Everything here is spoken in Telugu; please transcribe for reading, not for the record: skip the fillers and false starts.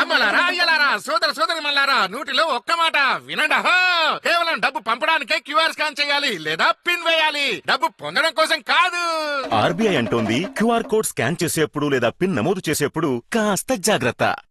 అమ్మలారా అయ్యలారా సోదర సోదరి మల్లారా నూటిలో ఒక్క మాట వినండి. కేవలం డబ్బు పంపడానికే క్యూఆర్ స్కాన్ చేయాలి లేదా పిన్ వేయాలి, డబ్బు పొందడం కోసం కాదు. ఆర్బీఐ అంటోంది క్యూఆర్ కోడ్ స్కాన్ చేసేప్పుడు లేదా పిన్ నమోదు చేసేప్పుడు కాస్త జాగ్రత్త.